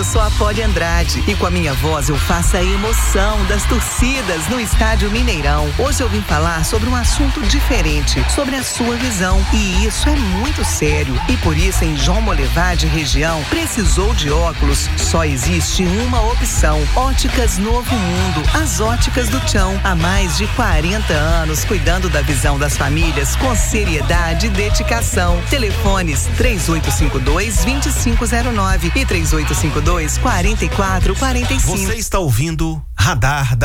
eu sou a Poli Andrade e com a minha voz eu faço a emoção das torcidas no Estádio Mineirão. Hoje eu vim falar sobre um assunto diferente, sobre a sua visão. E isso é muito sério. E por isso, em João Molevade região, precisou de óculos? Só existe uma opção: Óticas Novo Mundo. As óticas do Tião. Há mais de 40 anos, cuidando da visão das famílias com seriedade e dedicação. Telefones 3852-2509 e 3852-4445. Você está ouvindo Radar da